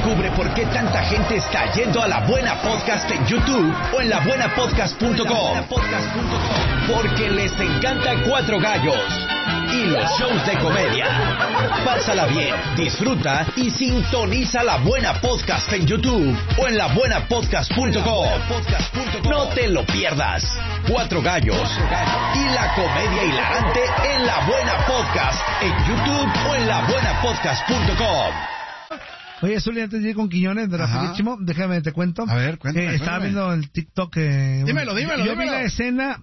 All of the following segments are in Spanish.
Descubre por qué tanta gente está yendo a La Buena Podcast en YouTube o en labuenapodcast.com. Porque les encanta Cuatro Gallos y los shows de comedia. Pásala bien, disfruta y sintoniza La Buena Podcast en YouTube o en labuenapodcast.com. No te lo pierdas. Cuatro Gallos y la comedia hilarante en La Buena Podcast en YouTube o en labuenapodcast.com. Oye, Zuli, antes de ir con Quiñones, de rapidísimo, déjame te cuento. A ver, cuéntame. Estaba viendo el TikTok. Dímelo. Yo vi la escena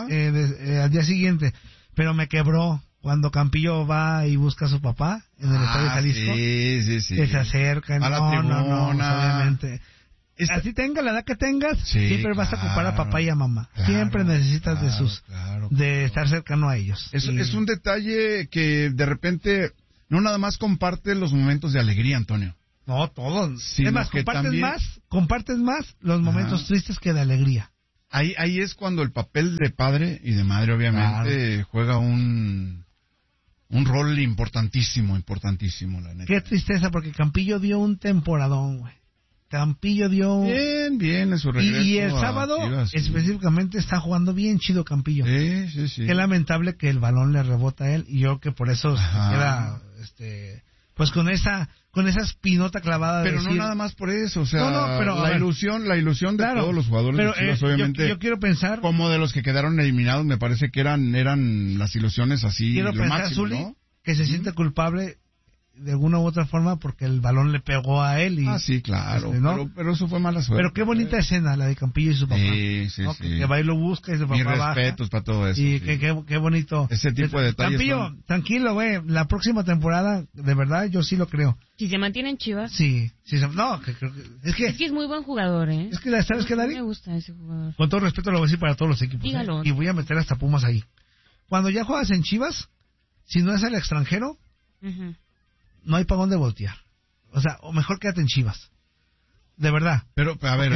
al día siguiente, pero me quebró cuando Campillo va y busca a su papá en el Estadio Jalisco. Sí. Que se acercan. A la tribuna. No, obviamente. Así tenga la edad que tengas, siempre vas a ocupar a papá y a mamá. Siempre necesitas de estar cercano a ellos. Es un detalle que de repente no nada más comparte los momentos de alegría, Antonio. No, todos. Sino Es más, que compartes más los momentos tristes que de alegría. Ahí es cuando el papel de padre y de madre, obviamente, juega un rol importantísimo, la neta. Qué tristeza, porque Campillo dio un temporadón, güey. Campillo dio... Bien, en su regreso. Y el sábado, Chivas, específicamente, está jugando bien chido Campillo. Sí. Qué lamentable que el balón le rebota a él, y yo que por eso se queda, pues con esa espinota clavada. Pero de no nada más por eso, o sea, pero, la ilusión de todos los jugadores de Chivas, obviamente. Yo quiero pensar... Como de los que quedaron eliminados, me parece que eran las ilusiones así, quiero lo pensar, máximo, Zuli, ¿no? que se siente culpable de alguna u otra forma porque el balón le pegó a él. Sí, claro, ¿no? pero eso fue mala suerte. Pero qué bonita escena la de Campillo y su papá. Sí. Que va y lo busca y su papá Mis baja. respetos para todo eso. Y sí. qué bonito. Ese tipo de detalles. Campillo, tranquilo, güey. La próxima temporada, de verdad, yo sí lo creo. Si se mantiene en Chivas. Sí. No, es que Es muy buen jugador, ¿eh? Es que, ¿sabes qué, Dari? Me gusta ese jugador. Con todo respeto lo voy a decir para todos los equipos. Dígalo. Y voy a meter hasta Pumas ahí. Cuando ya juegas en Chivas, si no es al extranjero, no hay para dónde voltear. O sea, o mejor quédate en Chivas. De verdad. Pero, a ver,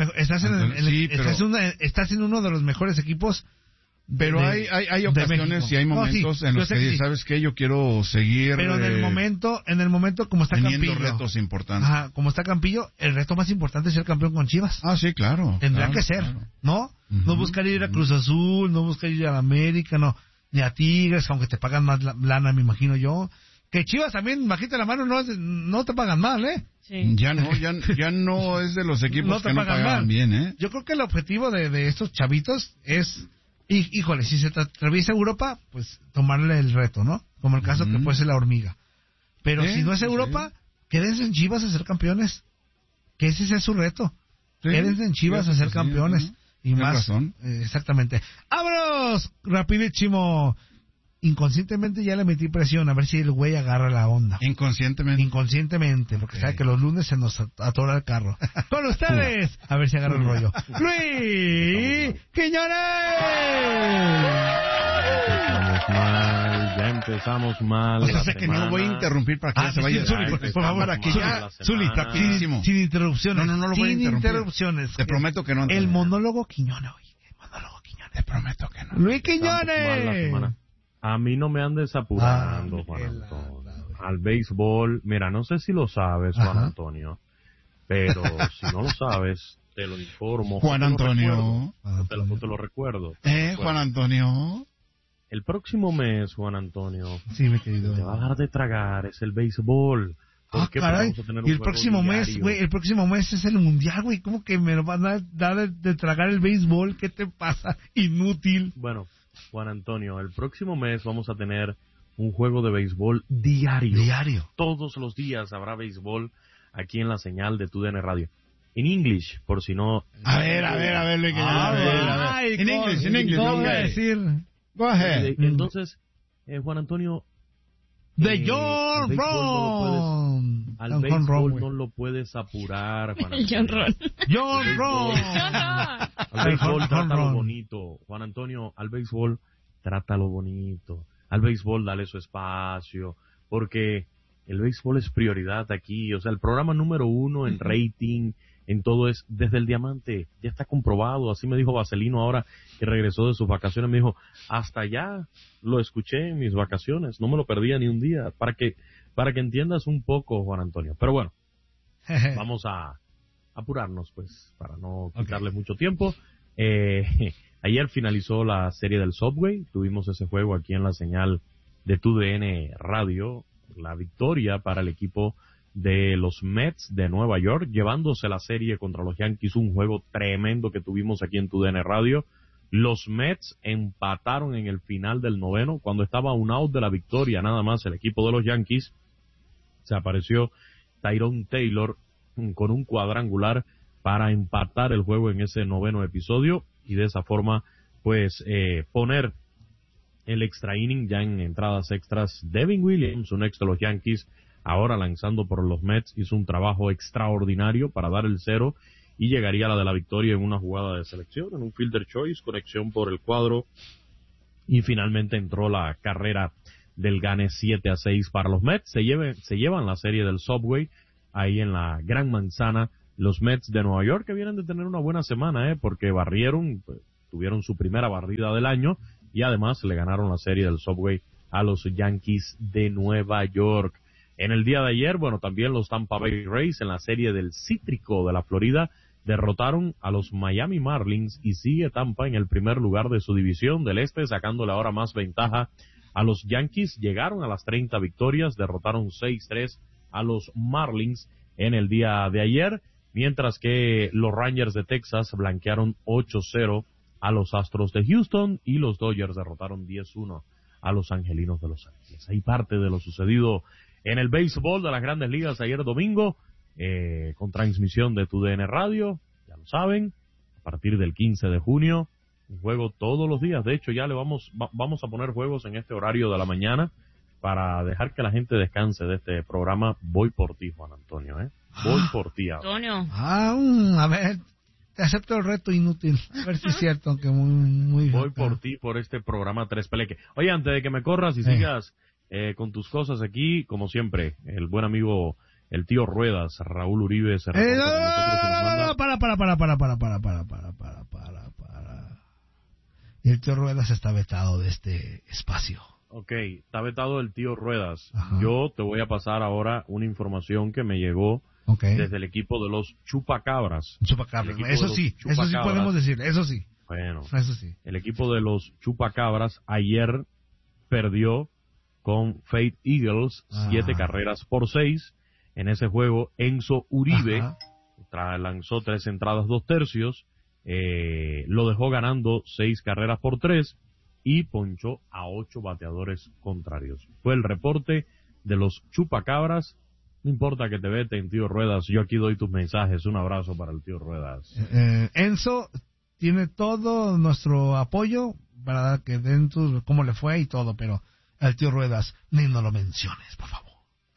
estás en uno de los mejores equipos. Pero hay ocasiones y hay momentos en los que ¿sabes qué? Yo quiero seguir. Pero en el momento como está teniendo Campillo, retos importantes. Como está Campillo, el reto más importante es ser campeón con Chivas. Sí, claro. Tendrá que ser, ¿no? No buscar ir a Cruz Azul, no buscar ir a la América, no, ni a Tigres, aunque te pagan más lana, me imagino yo. Que Chivas también, bajita la mano, no te pagan mal, ¿eh? Sí. Ya no es de los equipos que no pagan bien, ¿eh? Yo creo que el objetivo de estos chavitos es, híjole, si se atraviesa Europa, pues tomarle el reto, ¿no? Como el caso que puede ser la Hormiga. Pero si no es Europa, quédense en Chivas a ser campeones. Que ese sea su reto. Quédense en Chivas a ser campeones. Y más. Razón. Exactamente. ¡Vámonos! Rapidísimo. Inconscientemente ya le metí presión a ver si el güey agarra la onda. Inconscientemente, porque sabe que los lunes se nos atora el carro. Con ustedes, a ver si agarra el rollo. ¡Luis Quiñones! Ya empezamos mal. O sea, que no voy a interrumpir para que ya se vaya. Zuli, por favor, para que ya. Zuli, rapidísimo. Sin interrupciones. No lo voy a interrumpir. Sin interrupciones. Te prometo que no. El monólogo Quiñones, oye. Te prometo que no. Luis Quiñones. A mí no me andes apurando, Juan Antonio. Al béisbol, mira, no sé si lo sabes, Juan Antonio, pero si no lo sabes, te lo informo. Juan Antonio. Te lo recuerdo. Juan Antonio. El próximo mes, Juan Antonio, sí, mi querido, te va a dar de tragar, es el béisbol. Caray, y el próximo mes, güey, es el mundial, güey. ¿Cómo que me lo van a dar de tragar el béisbol? ¿Qué te pasa? Inútil. Bueno, Juan Antonio, el próximo mes vamos a tener un juego de béisbol diario. Todos los días habrá béisbol aquí en la señal de TUDN Radio. En English, por si no... A ver, Luis. En English. ¿Cómo voy a decir? Go ahead. Entonces, Juan Antonio... John Ron. Al béisbol no lo puedes apurar, Juan Antonio. John Ron. Al béisbol trátalo bonito. Juan Antonio, al béisbol trátalo bonito. Al béisbol dale su espacio. Porque el béisbol es prioridad aquí. O sea, el programa número 1 en rating, en todo es desde el Diamante. Ya está comprobado. Así me dijo Vaselino ahora que regresó de sus vacaciones. Me dijo, hasta allá lo escuché en mis vacaciones. No me lo perdía ni un día. Para que entiendas un poco, Juan Antonio. Pero bueno, vamos a apurarnos, pues, para no quitarle mucho tiempo. Ayer finalizó la serie del Subway, tuvimos ese juego aquí en la señal de TUDN Radio, la victoria para el equipo de los Mets de Nueva York, llevándose la serie contra los Yankees, un juego tremendo que tuvimos aquí en TUDN Radio. Los Mets empataron en el final del noveno, cuando estaba un out de la victoria, nada más el equipo de los Yankees, se apareció Tyrone Taylor con un cuadrangular para empatar el juego en ese noveno episodio, y de esa forma, pues, poner el extra inning ya en entradas extras. Devin Williams, un ex de los Yankees, ahora lanzando por los Mets, hizo un trabajo extraordinario para dar el cero y llegaría a la de la victoria en una jugada de selección, en un fielder choice, conexión por el cuadro, y finalmente entró la carrera del gane 7-6 para los Mets. Se llevan la serie del Subway ahí en la Gran Manzana, los Mets de Nueva York, que vienen de tener una buena semana, porque barrieron, pues, tuvieron su primera barrida del año, y además le ganaron la serie del Subway a los Yankees de Nueva York. En el día de ayer, bueno, también los Tampa Bay Rays en la serie del Cítrico de la Florida derrotaron a los Miami Marlins, y sigue Tampa en el primer lugar de su división del este, sacándole ahora más ventaja a los Yankees. Llegaron a las 30 victorias, derrotaron 6-3 a los Marlins en el día de ayer, mientras que los Rangers de Texas blanquearon 8-0 a los Astros de Houston, y los Dodgers derrotaron 10-1 a los Angelinos de Los Ángeles. Hay parte de lo sucedido en el béisbol de las Grandes Ligas ayer domingo, con transmisión de TUDN Radio, ya lo saben, a partir del 15 de junio, un juego todos los días. De hecho, ya le vamos a poner juegos en este horario de la mañana para dejar que la gente descanse de este programa. Voy por ti, Juan Antonio, Voy por ti. Antonio. A ver, te acepto el reto inútil. A ver si es cierto, aunque muy Voy por ti, por este programa Tres Peleque. Oye, antes de que me corras y sigas con tus cosas aquí, como siempre, el buen amigo, el tío Ruedas, Raúl Uribe, se reporta con nosotros y nos manda... Para. Y el tío Ruedas está vetado de este espacio. Ok, está vetado el tío Ruedas. Ajá. Yo te voy a pasar ahora una información que me llegó desde el equipo de los Chupacabras. Chupacabras, eso sí podemos decir, eso sí. Bueno, eso sí. El equipo de los Chupacabras ayer perdió con Faith Eagles 7 carreras por 6. En ese juego, Enzo Uribe lanzó 3 entradas 2 tercios, lo dejó ganando 6 carreras por 3 y ponchó a 8 bateadores contrarios. Fue el reporte de los Chupacabras. No importa que te veten, tío Ruedas, yo aquí doy tus mensajes. Un abrazo para el tío Ruedas. Enzo tiene todo nuestro apoyo para que den cómo le fue y todo, pero al tío Ruedas ni no lo menciones, por favor.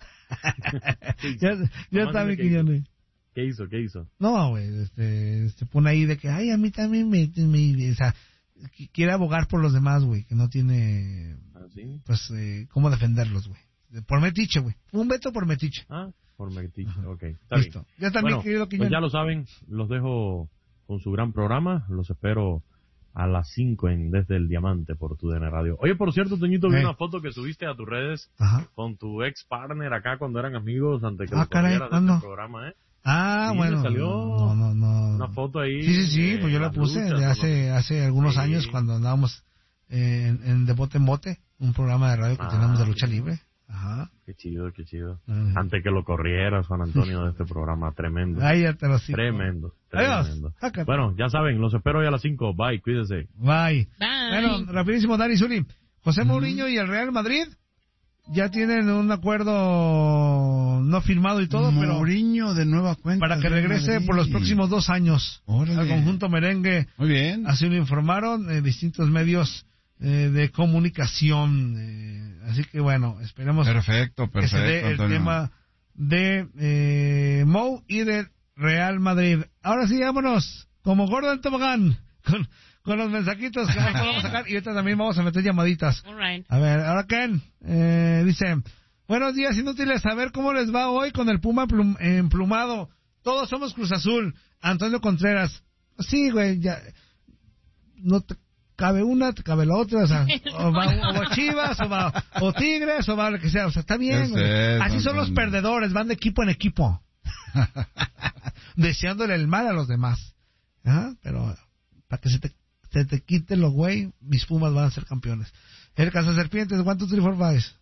ya también Quiñones. ¿Qué hizo? No, güey, se pone ahí de que, ay, a mí también o sea, quiere abogar por los demás, güey, que no tiene, pues, cómo defenderlos, güey. Por metiche, güey. Un veto por metiche. Por metiche, ok. Está listo. Bien. Ya también, bueno, querido Quiñones. Pues ya lo saben, los dejo con su gran programa. Los espero a las 5 desde el Diamante por TUDN Radio. Oye, por cierto, Toñito, vi una foto que subiste a tus redes con tu ex partner acá cuando eran amigos antes que lo corrieras de este programa, sí, bueno. Salió no. Una foto ahí. Sí, pues yo la puse de hace algunos años cuando andábamos en De Bote en Bote, un programa de radio que teníamos de lucha libre. Ajá. Qué chido. Antes que lo corrieras, Juan Antonio, de este programa, tremendo. Ay, ya te lo sigo. Tremendo. Bueno, ya saben, los espero hoy a las 5. Bye, cuídense. Bye. Bueno, rapidísimo, Dani Zuli. José Mourinho y el Real Madrid ya tienen un acuerdo no firmado y todo, pero Mourinho de nueva cuenta para que regrese por los próximos 2 años. Al conjunto merengue. Muy bien. Así lo informaron distintos medios de comunicación. Así que bueno, esperemos perfecto, que se dé el tema de Mou y del Real Madrid. Ahora sí, vámonos como gordo en tobogán con los mensajitos que vamos a sacar, y ahorita también vamos a meter llamaditas. Right. A ver, ahora Ken dice: buenos días, inútiles, a ver cómo les va hoy con el Puma emplumado. Todos somos Cruz Azul. Antonio Contreras. Sí, güey, ya no te cabe una, te cabe la otra, o sea, o va Chivas, o Tigres, o va lo que sea, o sea, está bien, güey. Así son los perdedores, van de equipo en equipo. deseándole el mal a los demás. ¿Ah? Pero para que se te quite lo güey, mis Pumas van a ser campeones. El Cazaserpientes, 1, 2, 3, 4, 5.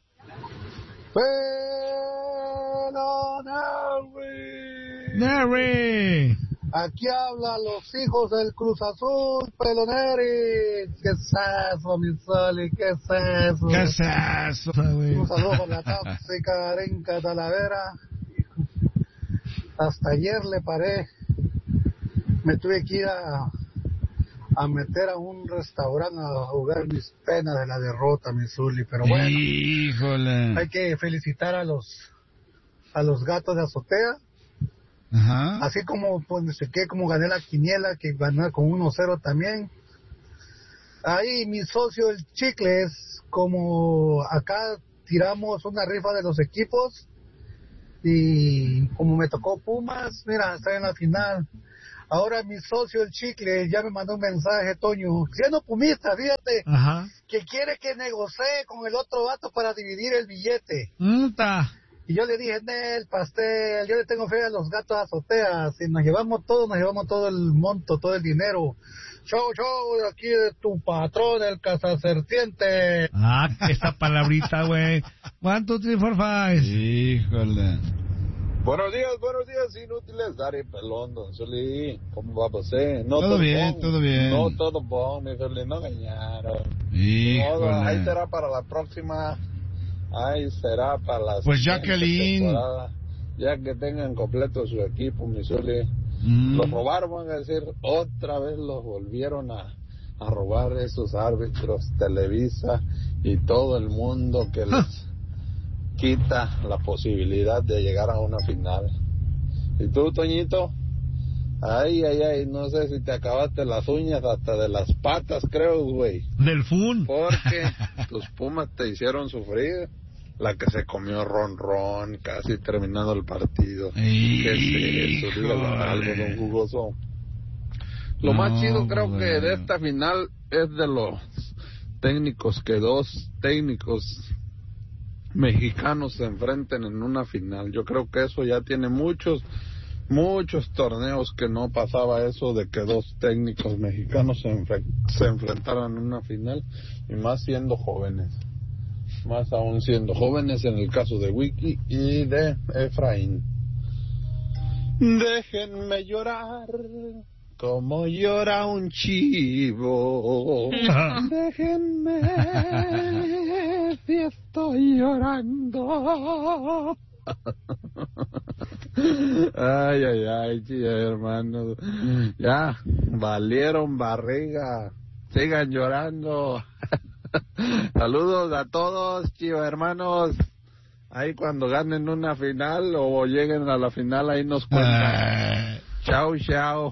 Neri. Aquí hablan los hijos del Cruz Azul, Peloneri. ¿Qué es eso, mi Soli? ¿Qué es eso? ¿Qué es eso, güey? Un saludo por la tóxica Arenca Talavera. Hasta ayer le paré. Me tuve que ir a meter a un restaurante a jugar mis penas de la derrota, mi Zuli. Pero bueno, híjole, hay que felicitar a los gatos de azotea. Ajá. Así como pues, como gané la quiniela, que gané con 1-0 también. Ahí mi socio el Chicles, como acá tiramos una rifa de los equipos y como me tocó Pumas, mira, está en la final. Ahora mi socio el Chicles ya me mandó un mensaje, Toño, siendo pumista, fíjate, Ajá. que quiere que negocie con el otro vato para dividir el billete. Y yo le dije, Nel, pastel, yo le tengo fe a los gatos azoteas. Si nos llevamos todo el monto, todo el dinero. Show, de aquí de tu patrón, el Cazaserpiente. Ah, esta palabrita, güey. 1, 2, 3, 4, 5. Híjole. Buenos días, inútiles. Dari Pelón, don Zuli. ¿Cómo va a pasar? No todo bien, bon. Todo bien. No, todo bon, mi Zuli, no engañaron. Híjole. Ahí será para la próxima. Ahí será para la pues Jacqueline, ya que tengan completo su equipo, mi Zuli. Los robaron, van a decir, otra vez los volvieron a robar esos árbitros, Televisa y todo el mundo que les quita la posibilidad de llegar a una final. ¿Y tú, Toñito? Ay, no sé si te acabaste las uñas hasta de las patas, creo, güey. Del fun. Porque tus Pumas te hicieron sufrir. La que se comió Ron, casi terminando el partido. ¿Qué es eso? Dígale algo, don Jugoso. Lo más chido creo que de esta final es de los técnicos, que 2 técnicos mexicanos se enfrenten en una final. Yo creo que eso ya tiene muchos torneos que no pasaba eso de que 2 técnicos mexicanos se enfrentaran en una final, y más siendo jóvenes. Más aún siendo jóvenes en el caso de Wiki y de Efraín. Déjenme llorar como llora un chivo. Déjenme si estoy llorando. Ay, hermanos. Ya, valieron barriga. Sigan llorando. Saludos a todos, chivos hermanos. Ahí cuando ganen una final o lleguen a la final, ahí nos cuentan. Chao. Chao.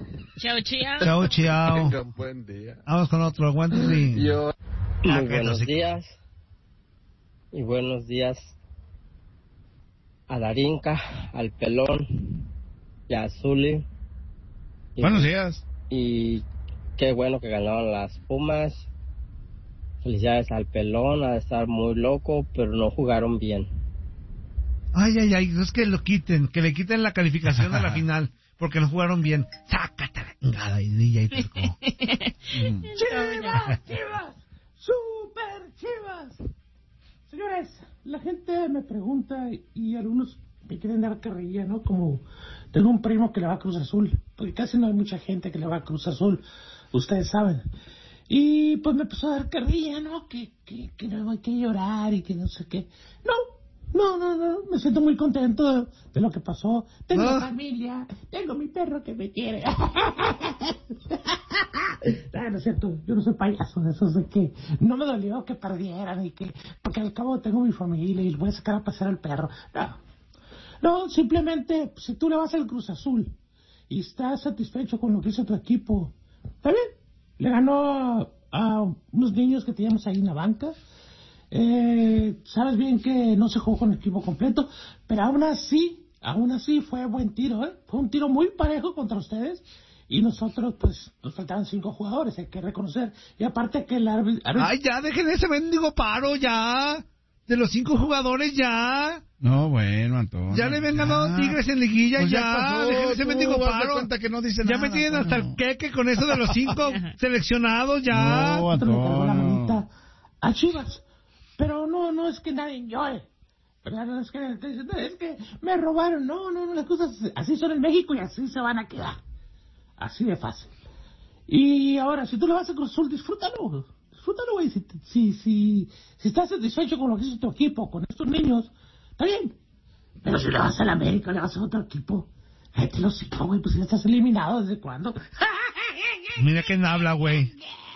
Tengan buen día. Vamos con otro. Muy buenos días. Y buenos días a Darinka, al Pelón y a Zuli. Buenos días. Y qué bueno que ganaron las Pumas. Felicidades al Pelón, a estar muy loco, pero no jugaron bien. Ay, es que que le quiten la calificación a la final, porque no jugaron bien. Sácate la chingada, y te tocó. ¡Chivas! ¡Super Chivas! Señores, la gente me pregunta y algunos me quieren dar carrilla, ¿no? Como tengo un primo que le va a Cruz Azul, porque casi no hay mucha gente que le va a Cruz Azul, ustedes saben. Y pues me empezó a dar carrilla, ¿no? Que no hay que llorar y que no sé qué. No, me siento muy contento de lo que pasó. Tengo familia, tengo mi perro que me quiere. No es cierto, yo no soy payaso de esos de que no me dolió que perdieran y que, porque al cabo tengo mi familia y voy a sacar a pasear al perro. No, simplemente si tú le vas al Cruz Azul y estás satisfecho con lo que hizo tu equipo, está bien. Le ganó a unos niños que teníamos ahí en la banca. Sabes bien que no se jugó con el equipo completo, pero aún así fue buen tiro, ¿eh? Fue un tiro muy parejo contra ustedes. Y nosotros, pues, nos faltaban 5 jugadores, hay que reconocer. Y aparte que el árbitro... ¡Ay, ya, dejen ese mendigo paro, ya! de los 5 jugadores ya. No, bueno, Antonio. Ya le habían ganado Tigres en liguilla, pues ya. Déjenme ese mendigo paro. Cuenta que no dice ya nada, me tienen hasta Antonio. el queque con eso de los 5 seleccionados, ya. No, Me cargó la Antonio. manita a Chivas. Pero no es que nadie enjoy. No es que me robaron. No, las cosas así son en México y así se van a quedar. Así de fácil. Y ahora, si tú le vas a Cruz Azul, disfrútalo, güey. Si estás satisfecho con lo que hizo tu equipo, con estos niños, está bien. Pero si le vas a la América, le vas a otro equipo, te lo sigo, güey, pues ya estás eliminado, ¿desde cuándo? Mira quién habla, güey.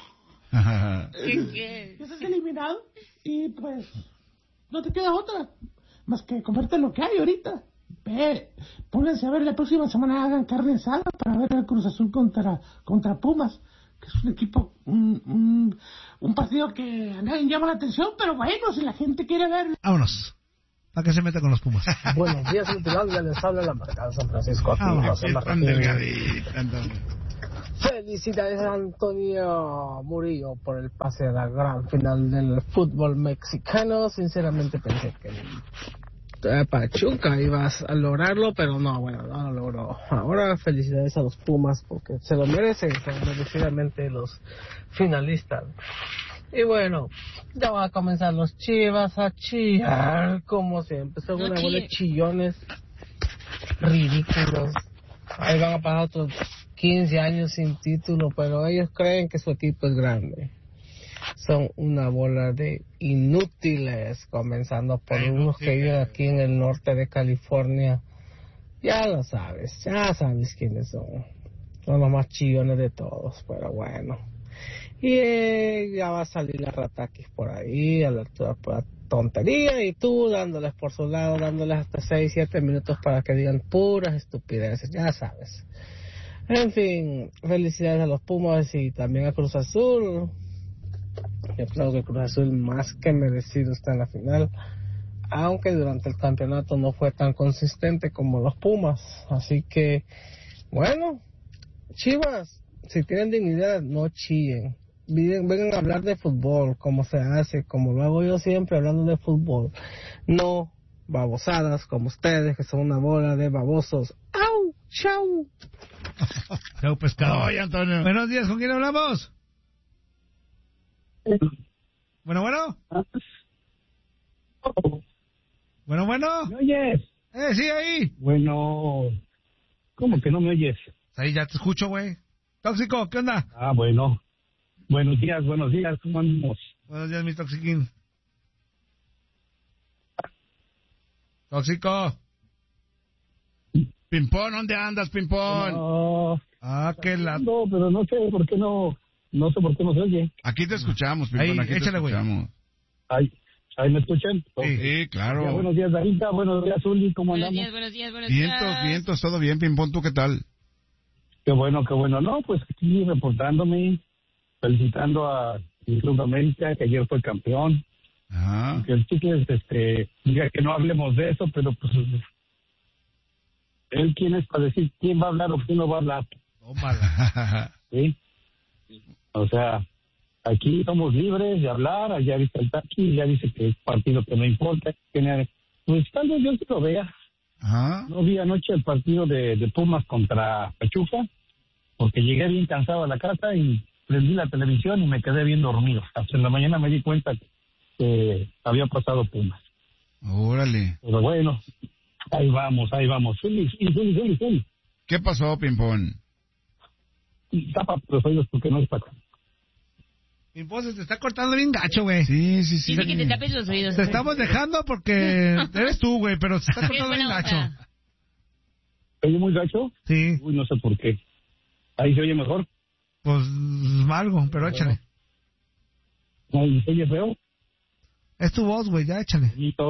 ¿Qué? Ya estás eliminado y pues no te queda otra más que comerte lo que hay ahorita. Pónganse a ver la próxima semana, hagan carne asada para ver el Cruz Azul contra Pumas, que es un equipo, un partido que a nadie llama la atención, pero bueno, si la gente quiere ver. Vámonos. ¿Para qué se mete con los Pumas? Buenos días, Multilandia, les habla la marca de San Francisco. Aquí Tan delgadita, Antonio. Felicidades a Antonio Murillo por el pase a la gran final del fútbol mexicano. Sinceramente pensé que Pachuca ibas a lograrlo, pero no lo logró. Ahora felicidades a los Pumas porque se lo merecen, son merecidamente los finalistas. Y bueno, ya van a comenzar los Chivas a chillar, como siempre, son una bola de chillones ridículos. Ahí van a pasar otros 15 años sin título, pero ellos creen que su equipo es grande. Son una bola de inútiles, comenzando por unos que viven aquí en el norte de California. Ya lo sabes, quiénes son. Son los más chillones de todos, pero bueno. Y ya va a salir la Ratakis por ahí, a la altura por la tontería, y tú dándoles por su lado, dándoles hasta 6-7 minutos para que digan puras estupideces, ya sabes. En fin, felicidades a los Pumas y también a Cruz Azul. Yo creo que Cruz Azul más que merecido está en la final, aunque durante el campeonato no fue tan consistente como los Pumas. Así que, bueno, Chivas, si tienen dignidad, no chillen. Vengan a hablar de fútbol, como se hace, como lo hago yo siempre, hablando de fútbol. No babosadas como ustedes, que son una bola de babosos. ¡Au! ¡Chau! Chau, pescado. Oye, Antonio. Buenos días, ¿con quién hablamos? Bueno. Bueno. ¿Me oyes? Sí, ahí. Bueno, ¿cómo que no me oyes? Ahí ya te escucho, güey. Tóxico, ¿qué onda? Bueno. Buenos días, ¿cómo andamos? Buenos días, mi Toxiquín. Tóxico. Pimpón, ¿dónde andas, Pimpón? No, qué la... no, pero no sé por qué no se oye. Aquí te escuchamos, Pimpón, Ahí, aquí échale, te güey. escuchamos. ¿Ahí me escuchan? Sí, claro. Ya, buenos días, Darita, buenos días, Uli, ¿cómo andamos? Buenos días. Vientos, todo bien, Pimpón, ¿tú qué tal? Qué bueno. No, pues aquí reportándome, felicitando a el Club América, que ayer fue campeón. Ajá. Que el Chicles diga que no hablemos de eso, pero pues él quién es para decir quién va a hablar o quién no va a hablar. ¿Sí? O sea, aquí somos libres de hablar. Allá dice el Taki, ya dice que es partido que no importa. Pues tal vez yo sí lo vea. Ajá. No vi anoche el partido de Pumas contra Pachuca, porque llegué bien cansado a la casa y prendí la televisión y me quedé bien dormido. Hasta en la mañana me di cuenta que había pasado Pumas. Órale. Pero bueno, ahí vamos. Feliz. ¿Qué pasó, Pimpón? Tapa los oídos porque no es para acá. Pimpón, se te está cortando bien gacho, güey. Sí. Dice que te tapes los oídos. Te estamos dejando porque eres tú, güey, pero se está cortando bien gacho. ¿Oye muy gacho? Sí. Uy, no sé por qué. ¿Ahí se oye mejor? Pues algo, pero échale. ¿No se oye feo? Es tu voz, güey, ya échale.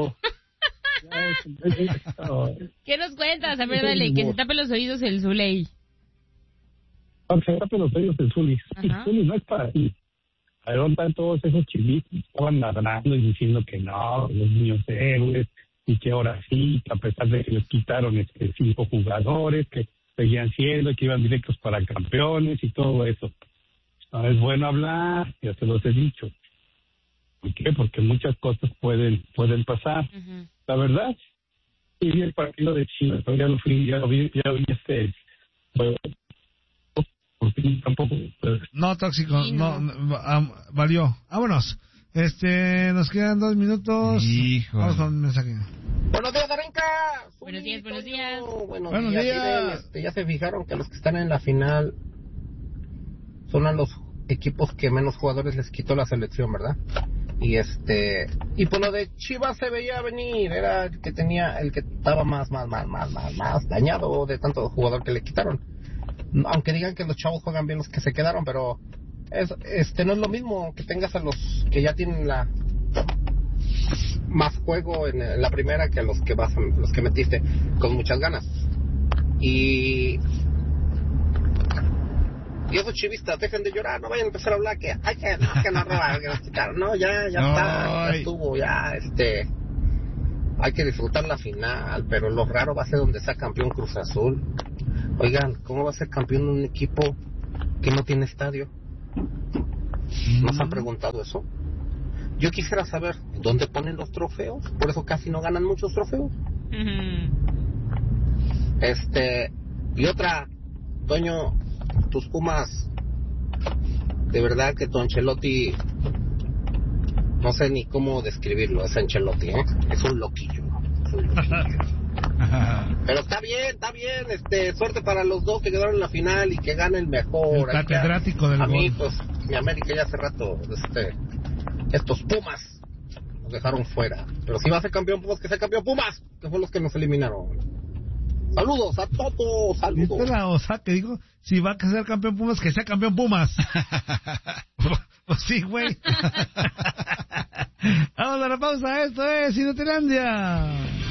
¿Qué nos cuentas? A ver, dale, que se tape los oídos el Zuley. Se tape los oídos el Zuli. Zuli no es para ti. Ahí están todos esos chivitos que estaban ladrando y diciendo que no, los niños héroes, y que ahora sí, que a pesar de que les quitaron 5 jugadores, que seguían siendo, que iban directos para campeones y todo eso. No es bueno hablar, ya se los he dicho. ¿Por qué? Porque muchas cosas pueden pasar. Uh-huh. La verdad, sí vi el partido de Chivas, pero ya lo vi porque tampoco. No, tóxico, sí, no valió. Vámonos. Nos quedan 2 minutos. Hijo. Vamos con un mensaje. Buenos días, Arenca. Buenos días. Buenos días. Ya se fijaron que los que están en la final son a los equipos que menos jugadores les quitó la selección, ¿verdad? Y pues lo de Chivas se veía venir, era el que estaba más dañado de tanto jugador que le quitaron. Aunque digan que los chavos juegan bien los que se quedaron, pero no es lo mismo que tengas a los que ya tienen más juego en la primera que a los que metiste con muchas ganas. Y esos chivistas, dejen de llorar, no vayan a empezar a hablar que no robar, que nos quitaron. No, ya está, ya estuvo, hay que disfrutar la final, pero lo raro va a ser donde sea campeón Cruz Azul. Oigan, ¿cómo va a ser campeón un equipo que no tiene estadio? ¿Nos han preguntado eso? Yo quisiera saber dónde ponen los trofeos, por eso casi no ganan muchos trofeos. Y otra, Toño, tus Pumas, de verdad que tu Ancelotti, no sé ni cómo describirlo, es Ancelotti, es un loquillo. Pero está bien, suerte para los dos que quedaron en la final y que gane el mejor. El catedrático del gol. Pues, mi América ya hace rato, estos Pumas nos dejaron fuera. Pero si va a ser campeón Pumas, que sea campeón Pumas, que fue los que nos eliminaron. Saludos a todos, saludos. ¿Viste la osa que dijo? Si va a ser campeón Pumas, que sea campeón Pumas. Pues sí, güey. Vamos a la pausa, esto es Inutilandia.